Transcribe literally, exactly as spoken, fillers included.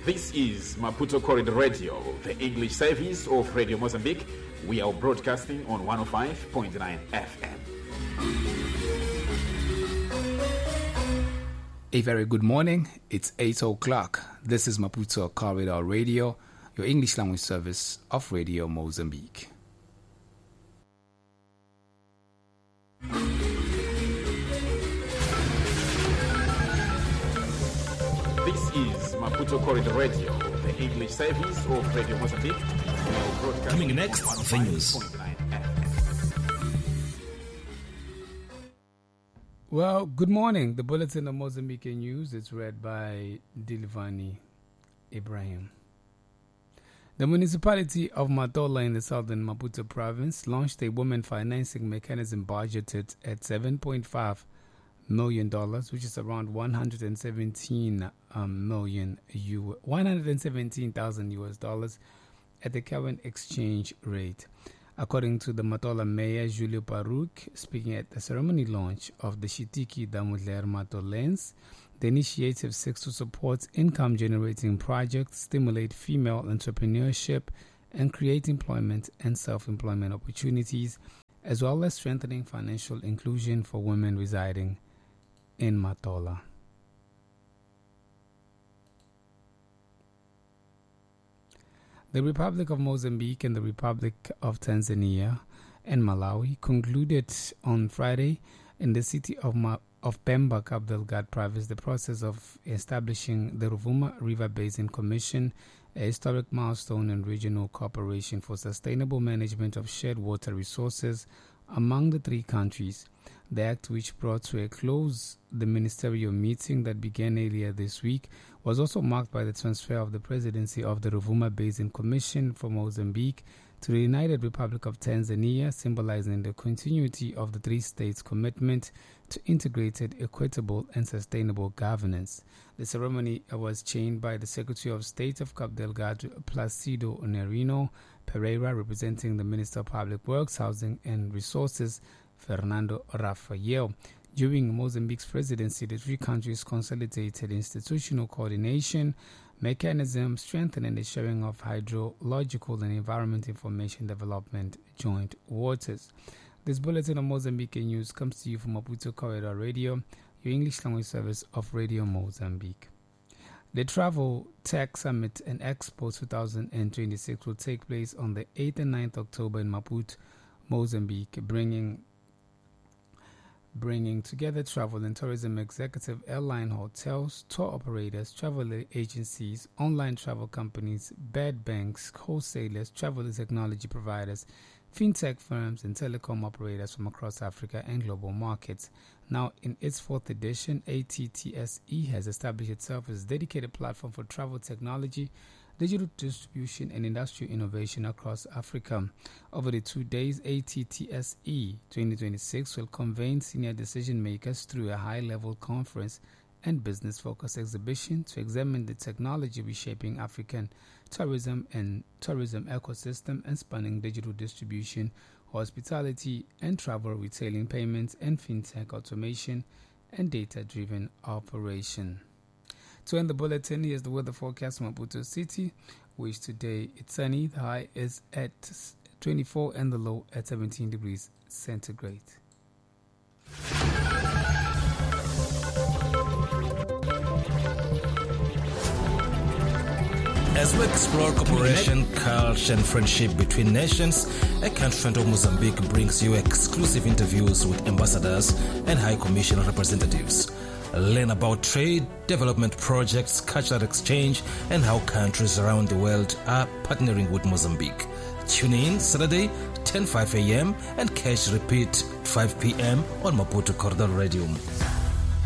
This is Maputo Corridor Radio, the English service of Radio Mozambique. We are broadcasting on one oh five point nine F M. A very good morning. It's eight o'clock. This is Maputo Corridor Radio, your English language service of Radio Mozambique. This is Maputo Corridor Radio, the English service of Radio Mozambique. Coming next, the news. Well, good morning. The Bulletin of Mozambique News is read by Dilvani Ibrahim. The municipality of Matola in the southern Maputo province launched a women financing mechanism budgeted at seven point five million dollars, which is around one hundred seventeen um, million U one hundred seventeen thousand U S dollars at the current exchange rate. According to the Matola mayor Julio Paruc, speaking at the ceremony launch of the Shitiki da Mulher Matolens, the initiative seeks to support income-generating projects, stimulate female entrepreneurship, and create employment and self-employment opportunities, as well as strengthening financial inclusion for women residing in Matola. The Republic of Mozambique and the Republic of Tanzania and Malawi concluded on Friday in the city of Ma- of Pemba, Cabo Delgado province, the process of establishing the Rovuma River Basin Commission, a historic milestone in regional cooperation for sustainable management of shared water resources among the three countries. The act, which brought to a close the ministerial meeting that began earlier this week, was also marked by the transfer of the presidency of the Rovuma Basin Commission from Mozambique to the United Republic of Tanzania, symbolizing the continuity of the three states' commitment to integrated, equitable, and sustainable governance. The ceremony was chained by the Secretary of State of Cabo Delgado, Placido Nerino Pereira, representing the Minister of Public Works, Housing and Resources, Fernando Rafael. During Mozambique's presidency, the three countries consolidated institutional coordination mechanism, strengthening the sharing of hydrological and environment information development joint waters. This bulletin of Mozambique News comes to you from Maputo Corridor Radio, your English language service of Radio Mozambique. The Travel Tech Summit and Expo twenty twenty-six will take place on the eighth and ninth of October in Maputo, Mozambique, bringing bringing together travel and tourism executive, airline, hotels, tour operators, travel agencies, online travel companies, bed banks, wholesalers, travel technology providers, fintech firms, and telecom operators from across Africa and global markets. Now, in its fourth edition, A T T S E has established itself as a dedicated platform for travel technology, digital distribution, and industrial innovation across Africa. Over the two days, A T T S E twenty twenty-six will convene senior decision makers through a high-level conference and business-focused exhibition to examine the technology reshaping African tourism and tourism ecosystem and spanning digital distribution, hospitality and travel, retailing, payments, and fintech automation and data-driven operation. To end the bulletin, here's the weather forecast from Maputo City, which today it's sunny. The high is at twenty-four and the low at seventeen degrees centigrade. As we explore cooperation, culture, and friendship between nations, a country friend of Mozambique brings you exclusive interviews with ambassadors and High Commission representatives. Learn about trade, development projects, cultural exchange, and how countries around the world are partnering with Mozambique. Tune in Saturday, ten oh five a.m. and catch repeat five p.m. on Maputo Corridor Radio.